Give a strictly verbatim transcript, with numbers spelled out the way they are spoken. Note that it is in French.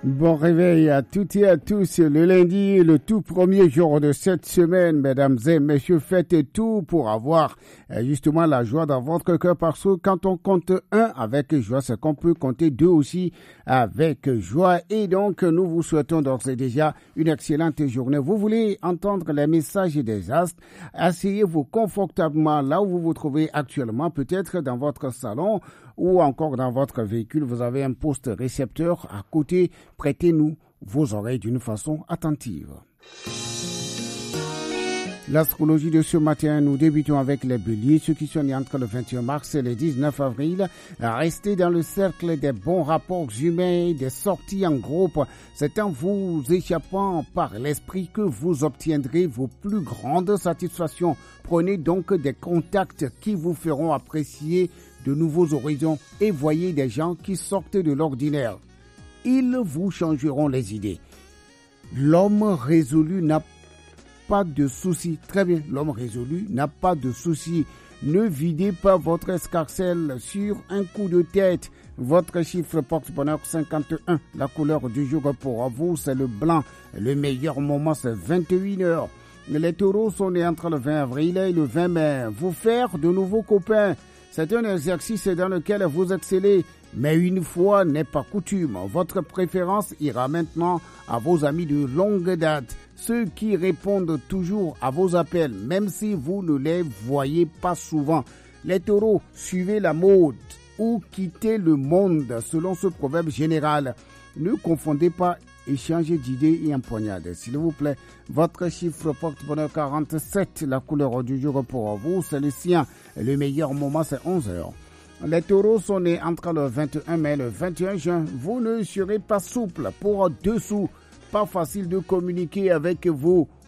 Bon réveil à toutes et à tous. Le lundi, le tout premier jour de cette semaine, mesdames et messieurs, faites tout pour avoir justement la joie dans votre cœur, parce que quand on compte un avec joie, c'est qu'on peut compter deux aussi avec joie. Et donc, nous vous souhaitons d'ores et déjà une excellente journée. Vous voulez entendre les messages des astres? Asseyez-vous confortablement là où vous vous trouvez actuellement, peut-être dans votre salon ou encore dans votre véhicule. Vous avez un poste récepteur à côté. Prêtez-nous vos oreilles d'une façon attentive. L'astrologie de ce matin, nous débutons avec les béliers, ceux qui sont nés entre le vingt et un mars et le dix-neuf avril. Restez dans le cercle des bons rapports humains, des sorties en groupe. C'est en vous échappant par l'esprit que vous obtiendrez vos plus grandes satisfactions. Prenez donc des contacts qui vous feront apprécier de nouveaux horizons et voyez des gens qui sortent de l'ordinaire. Ils vous changeront les idées. L'homme résolu n'a pas de soucis. Très bien, l'homme résolu n'a pas de soucis. Ne videz pas votre escarcelle sur un coup de tête. Votre chiffre porte-bonheur cinquante et un. La couleur du jour pour vous, c'est le blanc. Le meilleur moment, c'est vingt et une heures. Les taureaux sont nés entre le vingt avril et le vingt mai. Vous faire de nouveaux copains. C'est un exercice dans lequel vous excellez, mais une fois n'est pas coutume. Votre préférence ira maintenant à vos amis de longue date, ceux qui répondent toujours à vos appels, même si vous ne les voyez pas souvent. Les taureaux, suivez la mode ou quittez le monde selon ce proverbe général. Ne confondez pas échanger d'idées et empoignades. S'il vous plaît, votre chiffre porte-bonheur quarante-sept. La couleur du jour pour vous, c'est le sien. Le meilleur moment, c'est onze heures. Les taureaux sont nés entre le vingt et un mai et le vingt et un juin. Vous ne serez pas souple pour deux sous. Pas facile de communiquer avec vos